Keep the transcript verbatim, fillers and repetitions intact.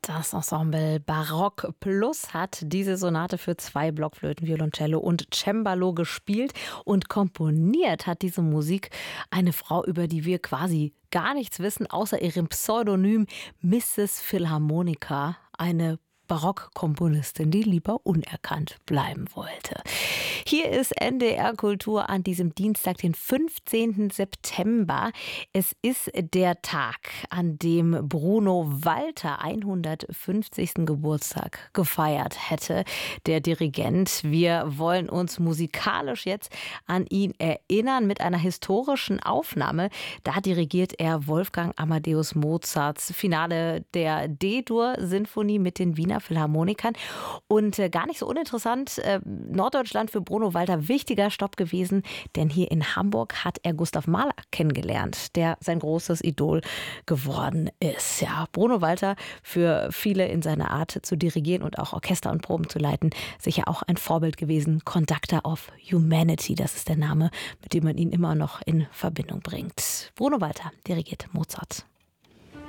Das Ensemble Barock Plus hat diese Sonate für zwei Blockflöten, Violoncello und Cembalo gespielt, und komponiert hat diese Musik eine Frau, über die wir quasi gar nichts wissen, außer ihrem Pseudonym Misses Philharmonica, eine Barockkomponistin, die lieber unerkannt bleiben wollte. Hier ist N D R Kultur an diesem Dienstag, den fünfzehnten September. Es ist der Tag, an dem Bruno Walter hundertfünfzigsten Geburtstag gefeiert hätte, der Dirigent. Wir wollen uns musikalisch jetzt an ihn erinnern mit einer historischen Aufnahme. Da dirigiert er Wolfgang Amadeus Mozarts Finale der D-Dur-Sinfonie mit den Wiener Philharmonikern. Und äh, gar nicht so uninteressant, äh, Norddeutschland für Bruno Walter wichtiger Stopp gewesen, denn hier in Hamburg hat er Gustav Mahler kennengelernt, der sein großes Idol geworden ist. Ja, Bruno Walter, für viele in seiner Art zu dirigieren und auch Orchester und Proben zu leiten, sicher auch ein Vorbild gewesen. Conductor of Humanity, das ist der Name, mit dem man ihn immer noch in Verbindung bringt. Bruno Walter dirigiert Mozart.